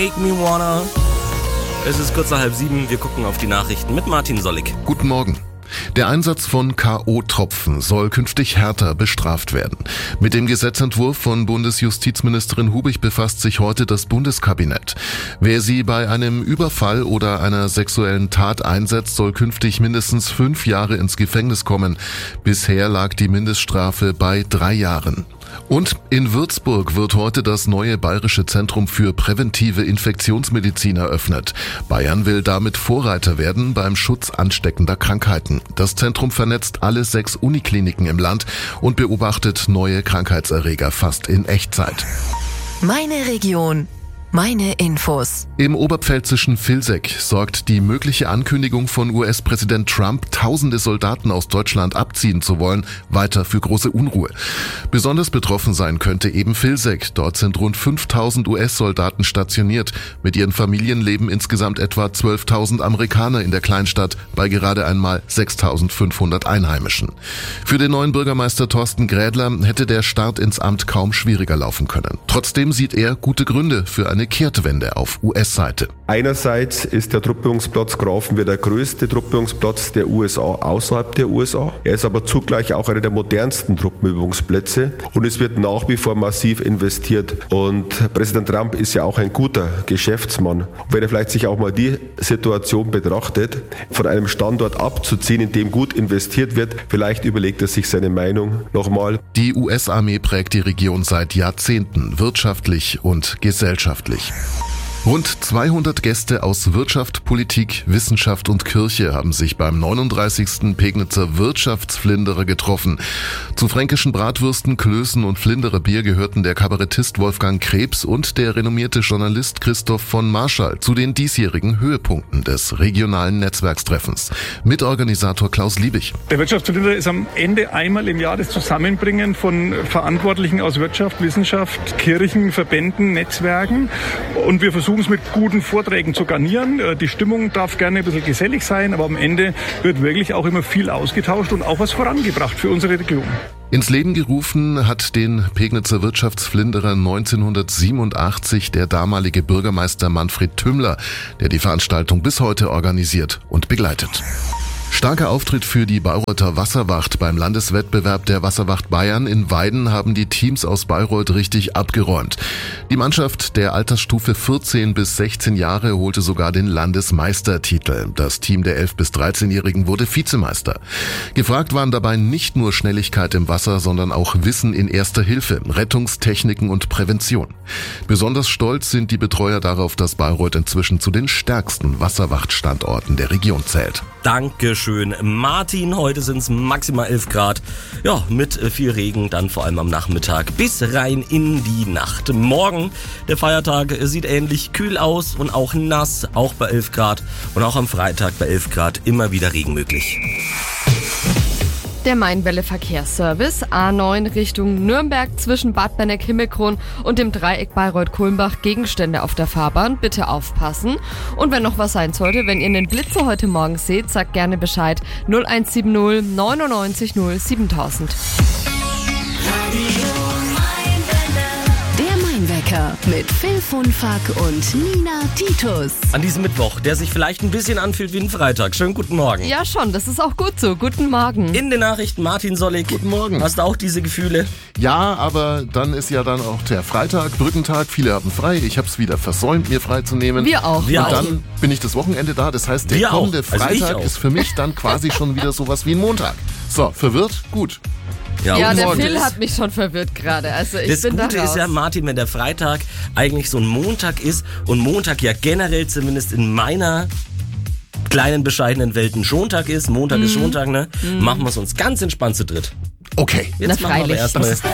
Make Me Wanna. Es ist kurz nach 6:30, wir gucken auf die Nachrichten mit Martin Sollig. Guten Morgen. Der Einsatz von K.O.-Tropfen soll künftig härter bestraft werden. Mit dem Gesetzentwurf von Bundesjustizministerin Hubig befasst sich heute das Bundeskabinett. Wer sie bei einem Überfall oder einer sexuellen Tat einsetzt, soll künftig mindestens 5 Jahre ins Gefängnis kommen. Bisher lag die Mindeststrafe bei 3 Jahren. Und in Würzburg wird heute das neue Bayerische Zentrum für präventive Infektionsmedizin eröffnet. Bayern will damit Vorreiter werden beim Schutz ansteckender Krankheiten. Das Zentrum vernetzt alle 6 Unikliniken im Land und beobachtet neue Krankheitserreger fast in Echtzeit. Meine Region. Meine Infos. Im oberpfälzischen Vilseck sorgt die mögliche Ankündigung von US-Präsident Trump, tausende Soldaten aus Deutschland abziehen zu wollen, weiter für große Unruhe. Besonders betroffen sein könnte eben Vilseck. Dort sind rund 5.000 US-Soldaten stationiert. Mit ihren Familien leben insgesamt etwa 12.000 Amerikaner in der Kleinstadt bei gerade einmal 6.500 Einheimischen. Für den neuen Bürgermeister Thorsten Grädler hätte der Start ins Amt kaum schwieriger laufen können. Trotzdem sieht er gute Gründe für eine Kehrtwende auf US-Seite. Einerseits ist der Truppübungsplatz Grafenwehr der größte Truppübungsplatz der USA außerhalb der USA. Er ist aber zugleich auch einer der modernsten Truppenübungsplätze und es wird nach wie vor massiv investiert. Und Präsident Trump ist ja auch ein guter Geschäftsmann. Und wenn er vielleicht sich auch mal die Situation betrachtet, von einem Standort abzuziehen, in dem gut investiert wird, vielleicht überlegt er sich seine Meinung nochmal. Die US-Armee prägt die Region seit Jahrzehnten, wirtschaftlich und gesellschaftlich. Rund 200 Gäste aus Wirtschaft, Politik, Wissenschaft und Kirche haben sich beim 39. Pegnitzer Wirtschaftsflinderer getroffen. Zu fränkischen Bratwürsten, Klößen und Flinderer Bier gehörten der Kabarettist Wolfgang Krebs und der renommierte Journalist Christoph von Marschall zu den diesjährigen Höhepunkten des regionalen Netzwerkstreffens. Mitorganisator Klaus Liebig. Der Wirtschaftsflinderer ist am Ende einmal im Jahr das Zusammenbringen von Verantwortlichen aus Wirtschaft, Wissenschaft, Kirchen, Verbänden, Netzwerken. Und wir versuchen es mit guten Vorträgen zu garnieren. Die Stimmung darf gerne ein bisschen gesellig sein, aber am Ende wird wirklich auch immer viel ausgetauscht und auch was vorangebracht für unsere Region. Ins Leben gerufen hat den Pegnitzer Wirtschaftsflinderer 1987 der damalige Bürgermeister Manfred Tümmler, der die Veranstaltung bis heute organisiert und begleitet. Starker Auftritt für die Bayreuther Wasserwacht. Beim Landeswettbewerb der Wasserwacht Bayern in Weiden haben die Teams aus Bayreuth richtig abgeräumt. Die Mannschaft der Altersstufe 14 bis 16 Jahre holte sogar den Landesmeistertitel. Das Team der 11- bis 13-Jährigen wurde Vizemeister. Gefragt waren dabei nicht nur Schnelligkeit im Wasser, sondern auch Wissen in Erster Hilfe, Rettungstechniken und Prävention. Besonders stolz sind die Betreuer darauf, dass Bayreuth inzwischen zu den stärksten Wasserwachtstandorten der Region zählt. Dankeschön, Martin. Heute sind es maximal 11 Grad. Ja, mit viel Regen, dann vor allem am Nachmittag bis rein in die Nacht. Morgen, der Feiertag, sieht ähnlich kühl aus und auch nass, auch bei 11 Grad. Und auch am Freitag bei 11 Grad immer wieder Regen möglich. Der Mainwelle Verkehrsservice A9 Richtung Nürnberg zwischen Bad Benneck-Himmelkron und dem Dreieck Bayreuth-Kulmbach. Gegenstände auf der Fahrbahn, bitte aufpassen. Und wenn noch was sein sollte, wenn ihr einen Blitzer heute Morgen seht, sagt gerne Bescheid. 0170 99 0 7000. Wecker mit Phil von Fack und Nina Titus. An diesem Mittwoch, der sich vielleicht ein bisschen anfühlt wie ein Freitag. Schönen guten Morgen. Ja schon, das ist auch gut so. Guten Morgen. In den Nachrichten Martin Sollig. Guten Morgen. Hast du auch diese Gefühle? Ja, aber dann ist ja dann auch der Freitag, Brückentag. Viele haben frei. Ich habe es wieder versäumt, mir freizunehmen. Wir auch. Und dann bin ich das Wochenende da. Das heißt, der kommende Freitag ist für mich dann quasi schon wieder sowas wie ein Montag. So, verwirrt? Gut. Ja, der Phil hat mich schon verwirrt gerade. Also ich bin da raus. Das Gute ist ja, Martin, wenn der Freitag eigentlich so ein Montag ist und Montag ja generell zumindest in meiner kleinen, bescheidenen Welt ein Schontag ist, Montag ist Schontag, ne? Machen wir es uns ganz entspannt zu dritt. Okay. Jetzt machen wir aber erstmal